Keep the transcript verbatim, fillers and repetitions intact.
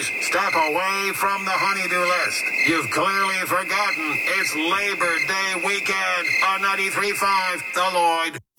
Please step away from the honeydew list. You've clearly forgotten it's Labor Day weekend on ninety-three point five The Lloyd.